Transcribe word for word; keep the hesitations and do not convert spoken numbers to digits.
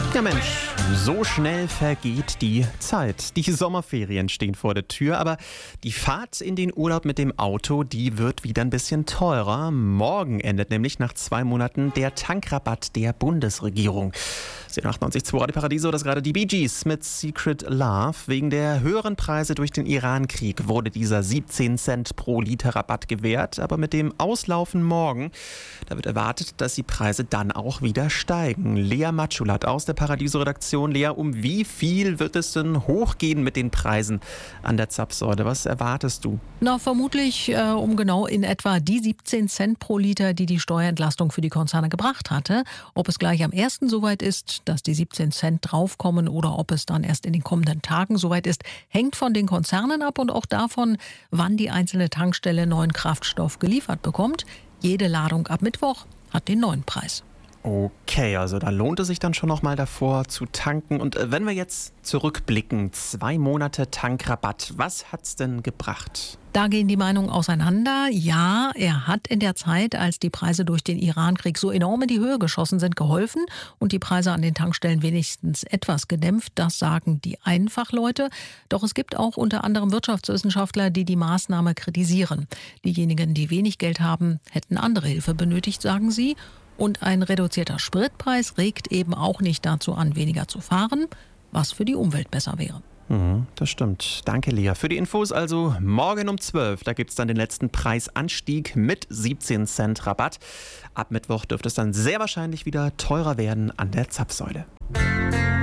Ja Mensch, so schnell vergeht die Zeit. Die Sommerferien stehen vor der Tür, aber die Fahrt in den Urlaub mit dem Auto, die wird wieder ein bisschen teurer. Morgen endet nämlich nach zwei Monaten der Tankrabatt der Bundesregierung. Sie achtundneunzig Komma zwei Radio Paradiso, das gerade die Bee Gees mit Secret Love. Wegen der höheren Preise durch den Iran-Krieg wurde dieser siebzehn Cent pro Liter Rabatt gewährt. Aber mit dem Auslaufen morgen, da wird erwartet, dass die Preise dann auch wieder steigen. Lea Matschulat aus der Paradiso-Redaktion. Lea, um wie viel wird es denn hochgehen mit den Preisen an der Zapfsäule? Was erwartest du? Na, vermutlich äh, um genau in etwa die siebzehn Cent pro Liter, die die Steuerentlastung für die Konzerne gebracht hatte. Ob es gleich am ersten soweit ist, dass die siebzehn Cent draufkommen oder ob es dann erst in den kommenden Tagen soweit ist, hängt von den Konzernen ab und auch davon, wann die einzelne Tankstelle neuen Kraftstoff geliefert bekommt. Jede Ladung ab Mittwoch hat den neuen Preis. Okay, also da lohnt es sich dann schon noch mal davor zu tanken. Und wenn wir jetzt zurückblicken, zwei Monate Tankrabatt, was hat's denn gebracht? Da gehen die Meinungen auseinander. Ja, er hat in der Zeit, als die Preise durch den Iran-Krieg so enorm in die Höhe geschossen sind, geholfen und die Preise an den Tankstellen wenigstens etwas gedämpft. Das sagen die Einfachleute. Doch es gibt auch unter anderem Wirtschaftswissenschaftler, die die Maßnahme kritisieren. Diejenigen, die wenig Geld haben, hätten andere Hilfe benötigt, sagen sie. Und ein reduzierter Spritpreis regt eben auch nicht dazu an, weniger zu fahren, was für die Umwelt besser wäre. Mhm, das stimmt. Danke, Lea. Für die Infos also morgen um zwölf. Da gibt es dann den letzten Preisanstieg mit siebzehn Cent Rabatt. Ab Mittwoch dürfte es dann sehr wahrscheinlich wieder teurer werden an der Zapfsäule.